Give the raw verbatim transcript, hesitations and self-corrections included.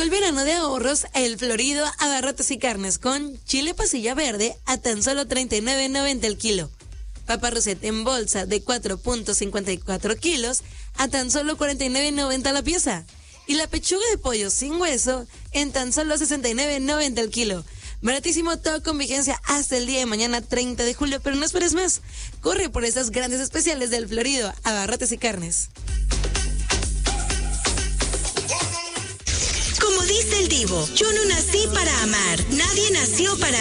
Llegó el verano de ahorros a El Florido Abarrotes y Carnes con chile pasilla verde a tan solo treinta y nueve noventa el kilo. Papa rosette en bolsa de cuatro punto cincuenta y cuatro kilos a tan solo cuarenta y nueve noventa la pieza. Y la pechuga de pollo sin hueso en tan solo sesenta y nueve noventa el kilo. Baratísimo, todo con vigencia hasta el día de mañana treinta de julio, pero no esperes más. Corre por estas grandes especiales del Florido Abarrotes y Carnes. Como dice el divo, yo no nací para amar, nadie nació para